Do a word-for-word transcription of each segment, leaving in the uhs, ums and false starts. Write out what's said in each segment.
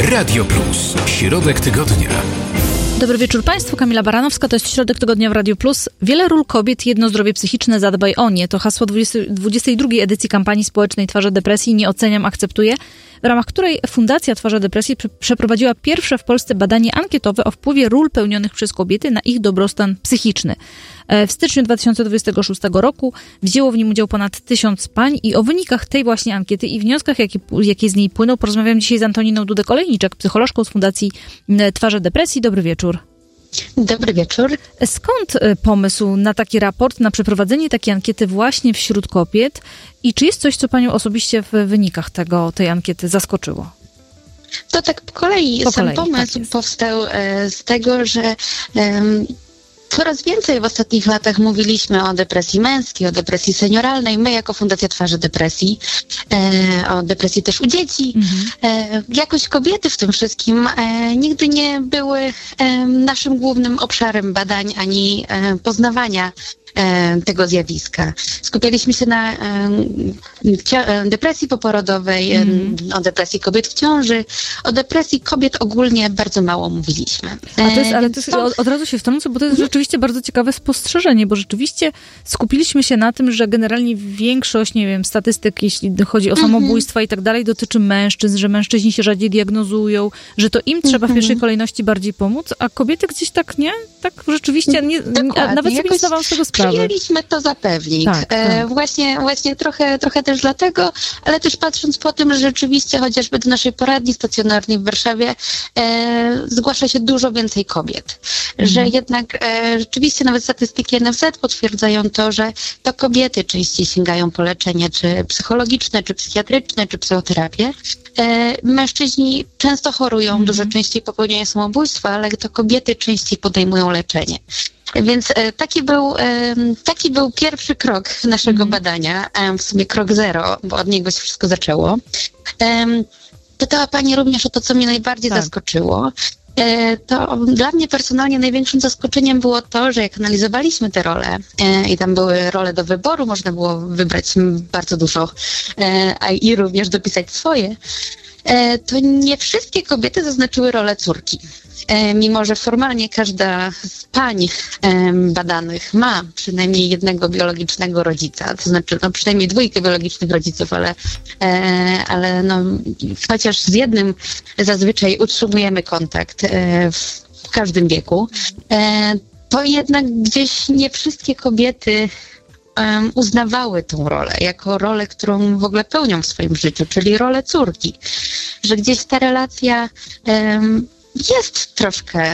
Radio Plus. Środek tygodnia. Dobry wieczór Państwu, Kamila Baranowska, to jest Środek Tygodnia w Radio Plus. Wiele ról kobiet, jedno zdrowie psychiczne, zadbaj o nie. To hasło dwudziestej drugiej edycji kampanii społecznej Twarze Depresji Nie oceniam, akceptuję, w ramach której Fundacja Twarze Depresji przeprowadziła pierwsze w Polsce badanie ankietowe o wpływie ról pełnionych przez kobiety na ich dobrostan psychiczny. W styczniu dwa tysiące dwudziestego szóstego roku wzięło w nim udział ponad tysiąc pań i o wynikach tej właśnie ankiety i wnioskach, jakie, jakie z niej płyną, porozmawiam dzisiaj z Antoniną Dudek-Olejniczak, psycholożką z Fundacji Twarze Depresji. Dobry wieczór. Dobry wieczór. Skąd pomysł na taki raport, na przeprowadzenie takiej ankiety właśnie wśród kobiet i czy jest coś, co Panią osobiście w wynikach tego, tej ankiety zaskoczyło? To tak po kolei. Po Sam kolei, pomysł tak powstał e, z tego, że e, coraz więcej w ostatnich latach mówiliśmy o depresji męskiej, o depresji senioralnej. My jako Fundacja Twarzy Depresji, e, o depresji też u dzieci. Mhm. E, jakoś kobiety w tym wszystkim e, nigdy nie były e, naszym głównym obszarem badań ani e, poznawania tego zjawiska. Skupialiśmy się na depresji poporodowej, mm. o depresji kobiet w ciąży, o depresji kobiet ogólnie bardzo mało mówiliśmy. A to jest, ale to jest, od, od razu się wtrącę, bo to jest rzeczywiście bardzo ciekawe spostrzeżenie, bo rzeczywiście skupiliśmy się na tym, że generalnie większość, nie wiem, statystyk, jeśli chodzi o samobójstwa mm-hmm. i tak dalej, dotyczy mężczyzn, że mężczyźni się rzadziej diagnozują, że to im trzeba mm-hmm. w pierwszej kolejności bardziej pomóc, a kobiety gdzieś tak nie? Tak rzeczywiście, nie, nie, nawet sobie nie zdawałam z tego sprawy. Przyjęliśmy to za pewnik. Tak, tak. E, właśnie, właśnie trochę, trochę też dlatego, ale też patrząc po tym, że rzeczywiście chociażby do naszej poradni stacjonarnej w Warszawie e, zgłasza się dużo więcej kobiet. Mhm. Że jednak e, rzeczywiście nawet statystyki N F Z potwierdzają to, że to kobiety częściej sięgają po leczenie, czy psychologiczne, czy psychiatryczne, czy psychoterapię. E, mężczyźni często chorują, mhm. dużo częściej popełniają samobójstwa, ale to kobiety częściej podejmują leczenie. Więc e, taki był e, taki był pierwszy krok naszego mm. badania, e, w sumie krok zero, bo od niego się wszystko zaczęło. E, pytała Pani również o to, co mnie najbardziej tak. zaskoczyło. E, to dla mnie personalnie największym zaskoczeniem było to, że jak analizowaliśmy te role e, i tam były role do wyboru, można było wybrać bardzo dużo e, a i również dopisać swoje, e, to nie wszystkie kobiety zaznaczyły rolę córki. E, mimo że formalnie każda z pań e, badanych ma przynajmniej jednego biologicznego rodzica, to znaczy no, przynajmniej dwójkę biologicznych rodziców, ale, e, ale no, chociaż z jednym zazwyczaj utrzymujemy kontakt e, w każdym wieku, e, to jednak gdzieś nie wszystkie kobiety Um, uznawały tą rolę jako rolę, którą w ogóle pełnią w swoim życiu, czyli rolę córki. Że gdzieś ta relacja um, jest troszkę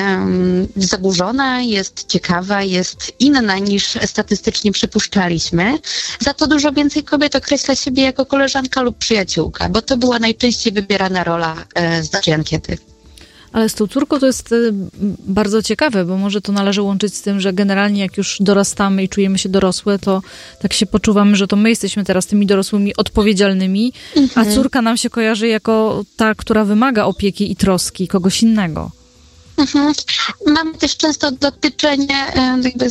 um, zaburzona, jest ciekawa, jest inna niż statystycznie przypuszczaliśmy. Za to dużo więcej kobiet określa siebie jako koleżanka lub przyjaciółka, bo to była najczęściej wybierana rola e, z naszej ankiety. Ale z tą córką to jest bardzo ciekawe, bo może to należy łączyć z tym, że generalnie jak już dorastamy i czujemy się dorosłe, to tak się poczuwamy, że to my jesteśmy teraz tymi dorosłymi odpowiedzialnymi, mhm. a córka nam się kojarzy jako ta, która wymaga opieki i troski kogoś innego. Mhm. Mamy też często dotyczenie, jakby,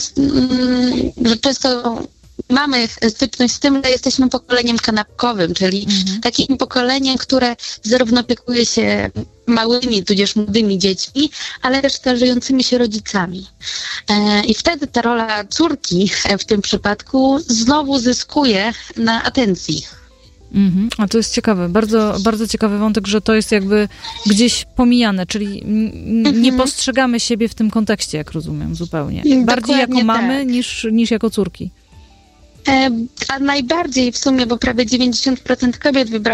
że często mamy styczność z tym, że jesteśmy pokoleniem kanapkowym, czyli mhm. takim pokoleniem, które zarówno opiekuje się małymi, tudzież młodymi dziećmi, ale też starzejącymi się rodzicami. E, I wtedy ta rola córki w tym przypadku znowu zyskuje na atencji. Mhm. A to jest ciekawe, bardzo, bardzo ciekawy wątek, że to jest jakby gdzieś pomijane, czyli n- nie postrzegamy siebie w tym kontekście, jak rozumiem, zupełnie. Bardziej Dokładnie jako mamy tak. niż, niż jako córki. A najbardziej w sumie, bo prawie dziewięćdziesiąt procent kobiet wybrało